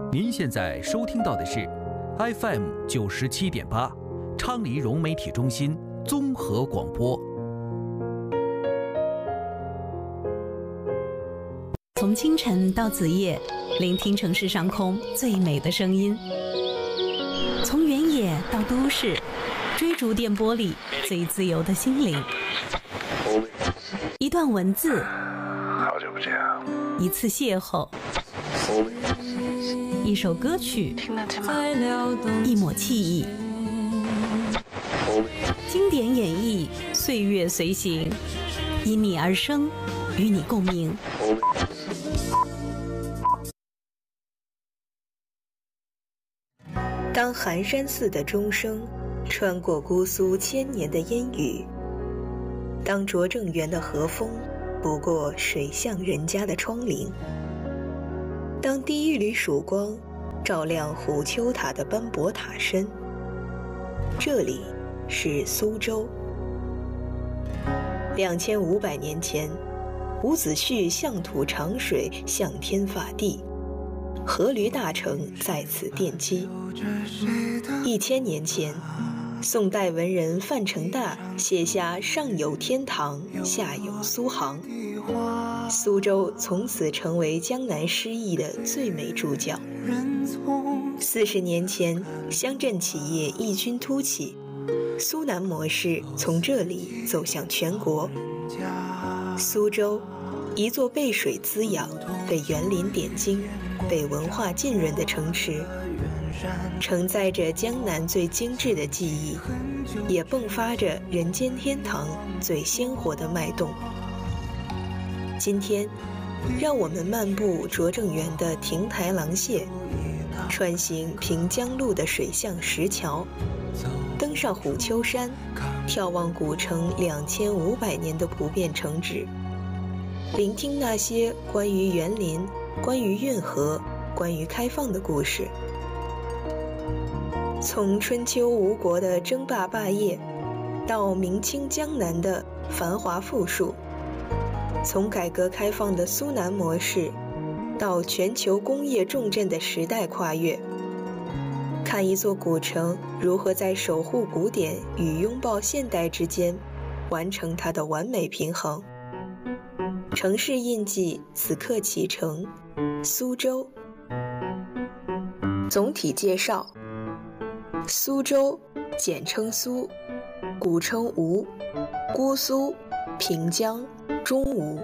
您现在收听到的是 FM 97.8昌黎融媒体中心综合广播。 从清晨到子夜，聆听城市上空最美的声音；从原野到都市，追逐电波里最自由的心灵。一段文字， 好久不见啊！ 一次邂逅，一首歌曲， 听得见吗？ 一抹记忆，经典演绎，岁月随行，因你而生，与你共鸣。当寒山寺的钟声穿过姑苏千年的烟雨，当拙政园的和风不过水巷人家的窗棂，当第一缕曙光照亮虎丘塔的斑驳塔身，这里是苏州。2500年前，伍子胥向土长水，向天法地，阖闾大城在此奠基。1000年前，宋代文人范成大写下上有天堂，下有苏杭，苏州从此成为江南诗意的最美注脚。40年前，乡镇企业异军突起，苏南模式从这里走向全国。苏州，一座被水滋养、被园林点睛、被文化浸润的城池，承载着江南最精致的记忆，也迸发着人间天堂最鲜活的脉动。今天，让我们漫步拙政园的亭台廊榭，穿行平江路的水巷石桥，登上虎丘山，眺望古城2500年的不变城址，聆听那些关于园林、关于运河、关于开放的故事。从春秋吴国的争霸霸业，到明清江南的繁华富庶，从改革开放的苏南模式，到全球工业重镇的时代跨越，看一座古城如何在守护古典与拥抱现代之间完成它的完美平衡。城市印记此刻启程，苏州。总体介绍：苏州简称苏，古称吴，姑苏、平江、中吴，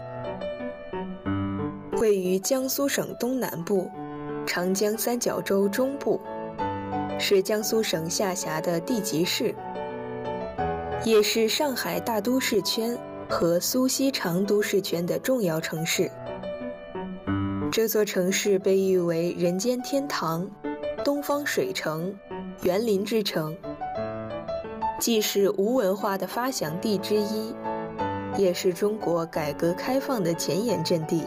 位于江苏省东南部，长江三角洲中部，是江苏省下辖的地级市，也是上海大都市圈和苏锡常都市圈的重要城市。这座城市被誉为人间天堂、东方水城、园林之城，既是吴文化的发祥地之一，也是中国改革开放的前沿阵地。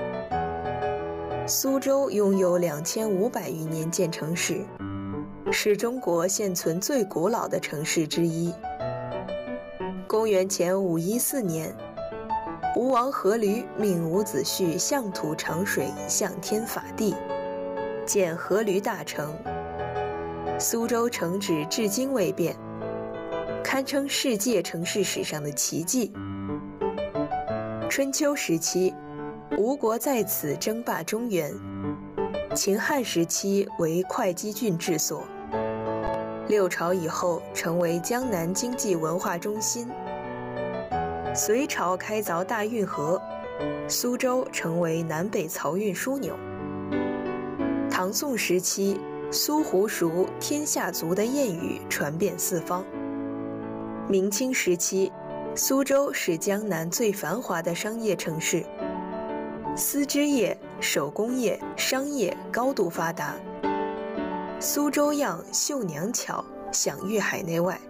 苏州拥有2500余年建成史，是中国现存最古老的城市之一。公元前514年，吴王阖闾命伍子胥向土长水，向天法地，建阖闾大城。苏州城址至今未变，堪称世界城市史上的奇迹。春秋时期，吴国在此争霸中原；秦汉时期为会稽郡治所；六朝以后成为江南经济文化中心；隋朝开凿大运河，苏州成为南北漕运枢纽；唐宋时期，苏湖熟天下足的谚语传遍四方；明清时期，苏州是江南最繁华的商业城市，丝织业、手工业、商业高度发达，苏州样绣娘巧，享誉海内外。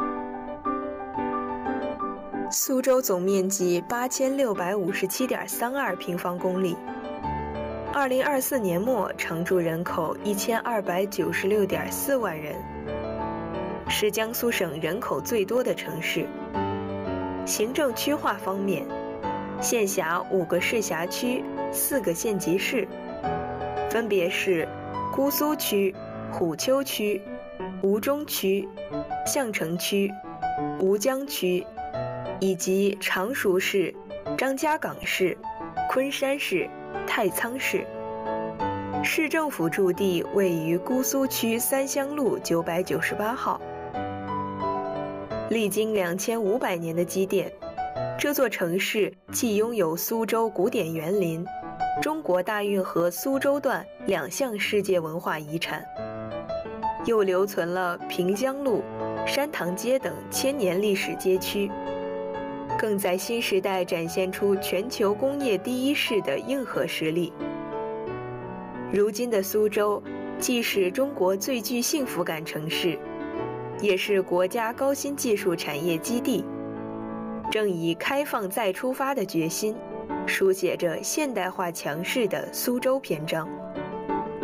苏州总面积8657.32平方公里，2024年末常住人口1296.4万人，是江苏省人口最多的城市。行政区划方面，县辖5个市辖区、4个县级市，分别是姑苏区、虎丘区、吴中区、项城区、吴江区，以及常熟市、张家港市、昆山市、太仓市。市政府驻地位于姑苏区三乡路998号。历经2500年的积淀，这座城市既拥有苏州古典园林、中国大运河苏州段2项世界文化遗产，又留存了平江路、山塘街等千年历史街区，更在新时代展现出全球工业第一市的硬核实力。如今的苏州，既是中国最具幸福感城市，也是国家高新技术产业基地，正以开放再出发的决心，书写着现代化强势的苏州篇章。